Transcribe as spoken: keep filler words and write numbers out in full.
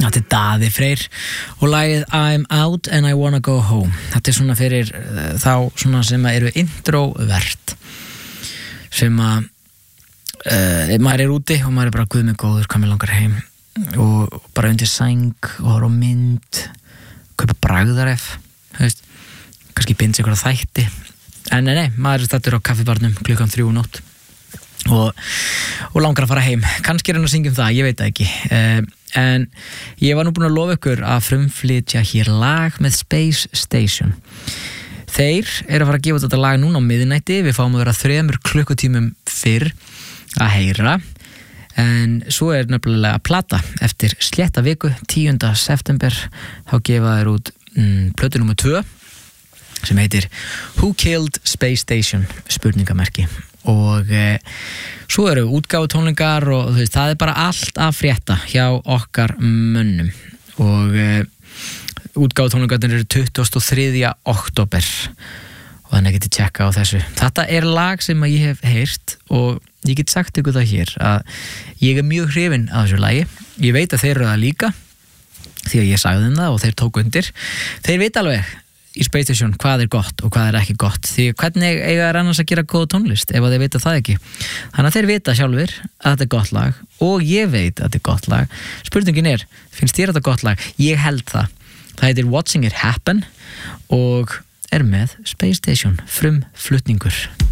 Þetta er Daði Freyr og lagið I'm Out and I Wanna Go Home. Þetta er svona fyrir uh, þá svona sem eru introvert, sem að uh, maður er úti og maður er bara guð mig góður, hvað mér langar heim, og bara undir sæng og horfa á mynd, kaupa bragðaref, veist, kannski binda sig eitthvað þætti, en nei, nei, maður er stættur á kaffibarnum klukkan þrjú nótt og, og langar að fara heim. Kannski er hann að syngja um það, ég veit það ekki. Uh, en ég var nú búin að lofa ykkur að frumflytja hér lag með Space Station. Þeir eru að fara að gefa þetta lag núna á miðnætti. Við fáum að vera þremur klukkutímum fyrr að heyra, en svo er nefnilega plata eftir slétta viku, tíunda september. Þá gefa þeir út mm, plötu númer tvö sem heitir Who Killed Space Station? Spurningamerki. Og e, svo eru útgáfutónleikar og þú veist, það er bara allt að frétta hjá okkar mönnum. Og e, útgáfutónleikarnir eru tuttugasta og þriðja október og þannig getið tjekka á þessu. Þetta er lag sem ég hef heyrt og ég get sagt ykkur það hér að ég er mjög hrifinn af þessu lagi. Ég veit að þeir eru það líka því að ég sagði þeim það og þeir tóku undir. Þeir veit alveg í Space Station hvað er gott og hvað er ekki gott, því hvernig eiga er annars að gera góða tónlist ef þeir vita það ekki. Þannig að þeir vita sjálfur að þetta er gott lag og ég veit að þetta er gott lag. Spurningin er, finnst þér þetta gott lag? Ég held það. Það heitir Watching It Happen og er með Space Station, frumflutningur.